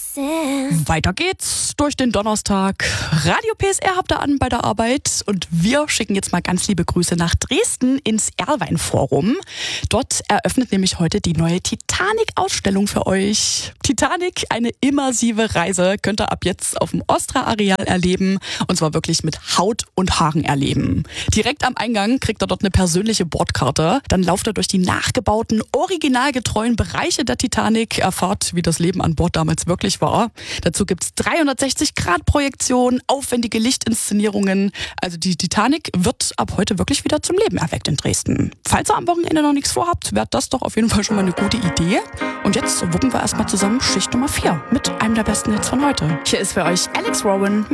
Weiter geht's durch den Donnerstag. Radio PSR habt ihr an bei der Arbeit und wir schicken jetzt mal ganz liebe Grüße nach Dresden ins Erlwein-Forum. Dort eröffnet nämlich heute die neue Titanic-Ausstellung für euch. Titanic, eine immersive Reise, könnt ihr ab jetzt auf dem Ostra-Areal erleben und zwar wirklich mit Haut und Haaren erleben. Direkt am Eingang kriegt ihr dort eine persönliche Bordkarte. Dann lauft ihr durch die nachgebauten, originalgetreuen Bereiche der Titanic, erfahrt, wie das Leben an Bord damals wirklich war. Dazu gibt's 360-Grad-Projektionen, aufwendige Lichtinszenierungen. Also die Titanic wird ab heute wirklich wieder zum Leben erweckt in Dresden. Falls ihr am Wochenende noch nichts vorhabt, wäre das doch auf jeden Fall schon mal eine gute Idee. Und jetzt wuppen wir erstmal zusammen Schicht Nummer 4 mit einem der besten Hits von heute. Hier ist für euch Alex Rowan.